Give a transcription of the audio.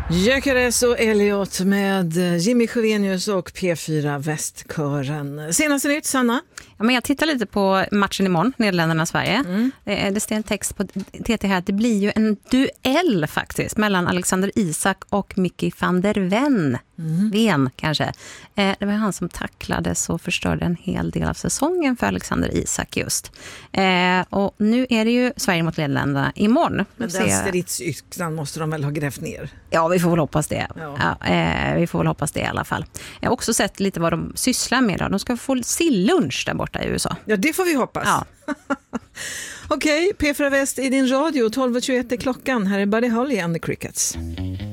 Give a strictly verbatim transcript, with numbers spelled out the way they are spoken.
Jökeres och Elliot med Jimmy Sjövenius och P fyra Västkören. Senaste nytt, Sanna? Ja, men jag tittar lite på matchen imorgon, Nederländerna-Sverige. Mm. Det, det står en text på T T här att det blir ju en duell faktiskt mellan Alexander Isak och Mickey van der Ven. Mm. Ven kanske. Eh, det var han som tacklades och förstörde en hel del av säsongen för Alexander Isak just. Eh, och nu är det ju Sverige mot Nederländerna imorgon. Men den stridsyxan måste de väl ha grävt ner? Ja, vi får väl hoppas det. Ja. Ja, eh, vi får väl hoppas det i alla fall. Jag har också sett lite vad de sysslar med. Då. De ska få sillunch där borta i U S A. Ja, det får vi hoppas. Ja. Okej, okay, P fyra Väst i din radio. tolv och tjugoett är klockan. Här är Buddy Holly and the Crickets.